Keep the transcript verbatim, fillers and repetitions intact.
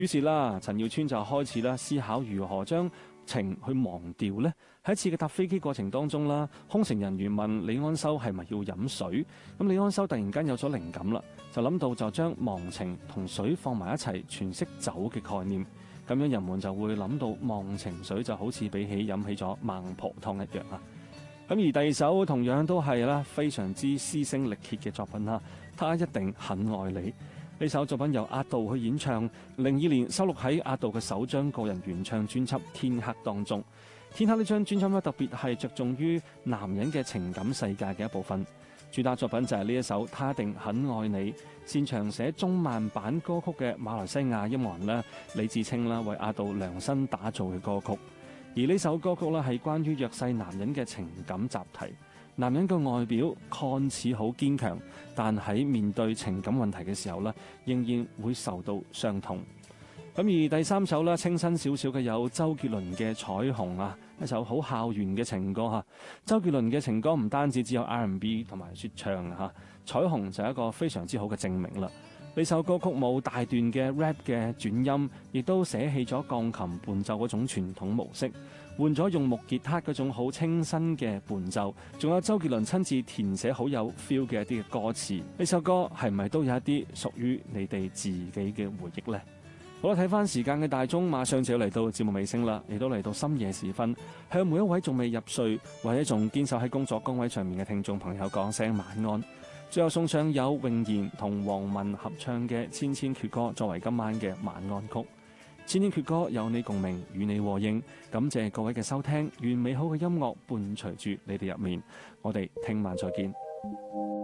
於是啦，陳耀川就開始啦思考如何將情去忘掉呢。喺一次嘅搭飛機過程當中啦，空乘人員問李安修係咪要飲水，咁李安修突然間有咗靈感啦，就諗到就將忘情同水放埋一齊詮釋酒嘅概念，咁樣人們就會諗到忘情水就好似比起飲起咗孟婆湯一樣啊。咁而第二首同樣都係啦非常之嘶聲力竭嘅作品啦，他一定很愛你。呢首作品由阿杜去演唱，零二年收錄喺阿杜嘅首張個人原唱專輯《天黑》當中。《天黑》呢張專輯咧特別係着重於男人嘅情感世界嘅一部分，主打作品就係呢一首《他一定很愛你》。擅長寫中慢版歌曲嘅馬來西亞音樂人咧李志清啦，為阿杜量身打造嘅歌曲。而呢首歌曲咧係關於弱勢男人嘅情感集題。男人嘅外表看似好堅強，但喺面對情感問題嘅時候咧，仍然會受到傷痛。咁而第三首咧，清新少少嘅有周杰倫嘅《彩虹》啊，一首好校園嘅情歌嚇。周杰倫嘅情歌唔單止只有 R and B 同埋説唱嚇，《彩虹》就係一個非常之好嘅證明啦。呢首歌曲冇大段嘅 rap 嘅轉音，亦都捨棄咗鋼琴伴奏嗰種傳統模式，換咗用木吉他嗰種好清新嘅伴奏，仲有周杰倫親自填寫好有 feel 嘅一啲嘅歌詞。呢首歌係咪都有一啲屬於你哋自己嘅回憶呢？好啦，睇翻時間嘅大鐘，馬上就要嚟到節目尾聲啦，亦都嚟到深夜時分，向每一位仲未入睡或者仲堅守喺工作崗位上面嘅聽眾朋友講聲晚安。最後送上有詠賢同黃文合唱嘅《千千闕歌》作為今晚嘅晚安曲。《千千闕歌》有你共鳴，與你和應。感謝各位嘅收聽，願美好嘅音樂伴隨住你哋入眠。我哋聽晚再見。